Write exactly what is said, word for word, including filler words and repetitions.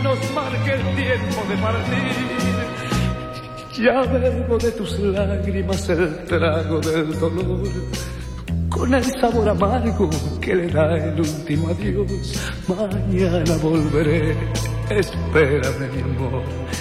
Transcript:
nos marque el tiempo de partir. Ya bebo de tus lágrimas el trago del dolor, con el sabor amargo que le da el último adiós. Mañana volveré, espérame mi amor.